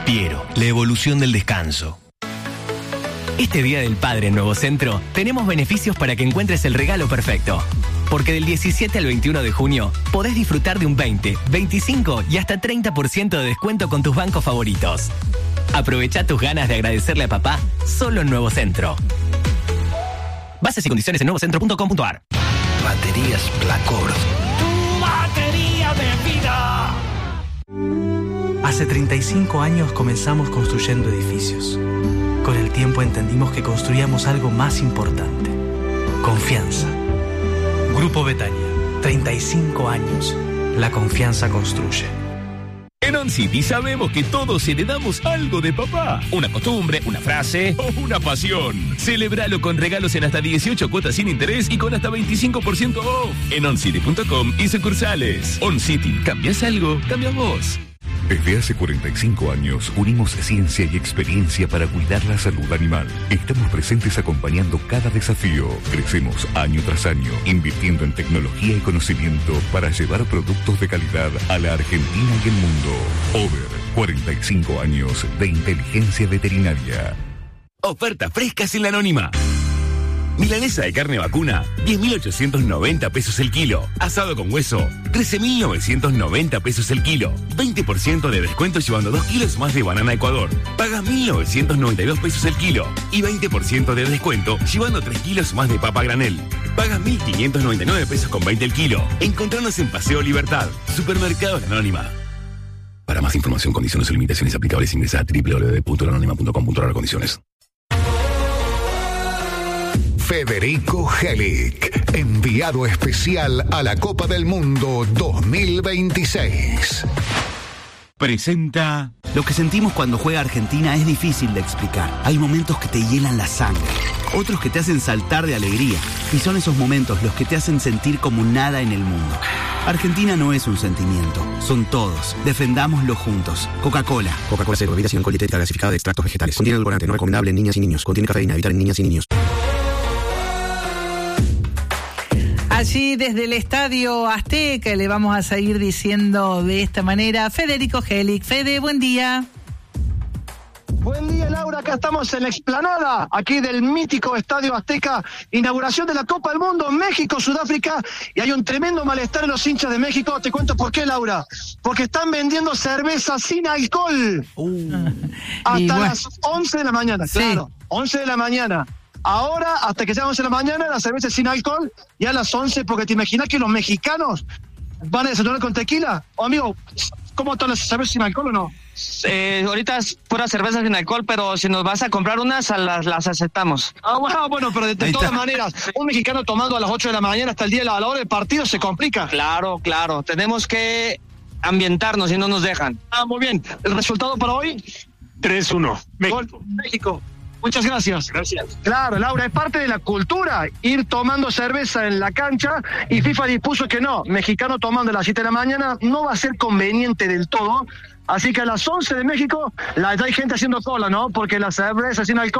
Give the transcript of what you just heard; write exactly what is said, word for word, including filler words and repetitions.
Piero, la evolución del descanso. Este Día del Padre en Nuevo Centro tenemos beneficios para que encuentres el regalo perfecto. Porque del diecisiete al veintiuno de junio podés disfrutar de un veinte, veinticinco y hasta treinta por ciento de descuento con tus bancos favoritos. Aprovecha tus ganas de agradecerle a papá solo en Nuevo Centro. Bases y condiciones en nuevo centro punto com punto a r. Baterías Placor. Tu batería de vida. Hace treinta y cinco años comenzamos construyendo edificios. Con el tiempo entendimos que construíamos algo más importante: confianza. Grupo Betania, treinta y cinco años. La confianza construye. En OnCity sabemos que todos heredamos algo de papá. Una costumbre, una frase o una pasión. Celebralo con regalos en hasta dieciocho cuotas sin interés y con hasta veinticinco por ciento off. En oncity punto com y sucursales. OnCity, ¿cambias algo? Cambias vos. Desde hace cuarenta y cinco años unimos ciencia y experiencia para cuidar la salud animal. Estamos presentes acompañando cada desafío. Crecemos año tras año, invirtiendo en tecnología y conocimiento para llevar productos de calidad a la Argentina y el mundo. Over, cuarenta y cinco años de inteligencia veterinaria. Ofertas frescas en la Anónima. Milanesa de carne vacuna, diez mil ochocientos noventa pesos el kilo. Asado con hueso, trece mil novecientos noventa pesos el kilo. veinte por ciento de descuento llevando dos kilos más de banana Ecuador. Pagas mil novecientos noventa y dos pesos el kilo. Y veinte por ciento de descuento llevando tres kilos más de papa granel. Pagas mil quinientos noventa y nueve pesos con veinte el kilo. Encontranos en Paseo Libertad, Supermercados La Anónima. Para más información, condiciones y limitaciones aplicables, ingresa a doble u doble u doble u punto la anónima punto com punto a r condiciones. Federico Helic, enviado especial a la Copa del Mundo dos mil veintiséis. Presenta... Lo que sentimos cuando juega Argentina es difícil de explicar. Hay momentos que te hielan la sangre, otros que te hacen saltar de alegría. Y son esos momentos los que te hacen sentir como nada en el mundo. Argentina no es un sentimiento, son todos. Defendámoslo juntos. Coca-Cola. Coca-Cola cero, bebida sin alcohol dietética gasificada de extractos vegetales. Contiene edulcorante, no recomendable en niñas y niños. Contiene cafeína, evitar en niñas y niños. Allí desde el Estadio Azteca le vamos a seguir diciendo de esta manera: Federico Helic. Fede, buen día. Buen día, Laura. Acá estamos en la explanada, aquí del mítico Estadio Azteca, inauguración de la Copa del Mundo, México, Sudáfrica, y hay un tremendo malestar en los hinchas de México. Te cuento por qué, Laura. Porque están vendiendo cerveza sin alcohol. Uh. Hasta bueno. las once de la mañana, sí. Claro, once de la mañana. Ahora, hasta que sea once de la mañana, la cerveza es sin alcohol, y a las once, porque te imaginas que los mexicanos van a desayunar con tequila. O, amigo, ¿cómo todas las cervezas sin alcohol o no? Eh, ahorita es pura cerveza sin alcohol, pero si nos vas a comprar unas, las, las aceptamos. Ah, bueno, bueno, pero de, de todas maneras, un mexicano tomando a las ocho de la mañana hasta el día de la, a la hora del partido se complica. Claro, claro, tenemos que ambientarnos y no nos dejan. Ah, muy bien. ¿El resultado para hoy? tres uno. México. México. Muchas gracias. Gracias. Claro, Laura, es parte de la cultura ir tomando cerveza en la cancha, y FIFA dispuso que no, mexicano tomando a las siete de la mañana no va a ser conveniente del todo, así que a las once de México la, hay gente haciendo cola, ¿no? Porque la cerveza sin alcohol